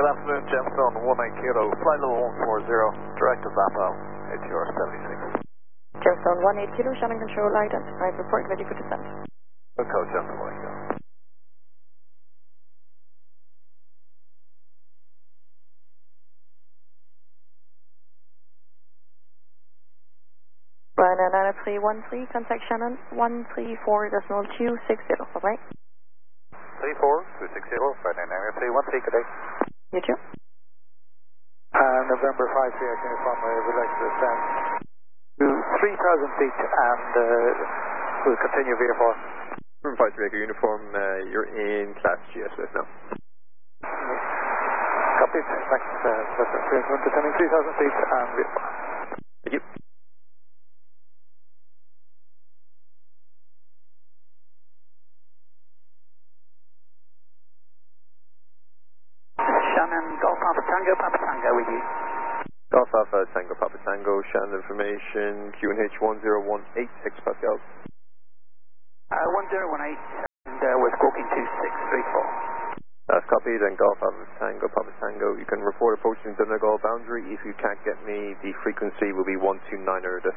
Good afternoon, Gemstone 180, flight level 140, direct to Zappo, ATR 76. Gemstone 180, Shannon Control, identified, report ready for descent. Good code, Gemstone 180. Ryanair 9313, contact Shannon 134.260, bye-bye. 34260, Ryanair 313, good day. You too. November 53, uniform, we'd like to descend to 3,000 feet and we'll continue VFR. November 53, uniform, you're in class GSS now. Copy, thanks, we're descending 3,000 feet and VFR. Thank you. Shannon, Golf Papa Tango with you. Golf Alpha Tango Papa Tango, Shannon information, QNH 1018, hectopascals. 1018 and we're squawking 2634. That's copied, and Golf Alpha Tango Papa Tango, you can report approaching Donegal boundary. If you can't get me, the frequency will be 129.805.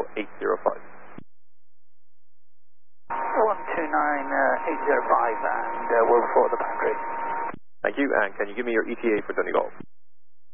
129.805 and we'll report the boundary. Thank you, and can you give me your ETA for Donegal?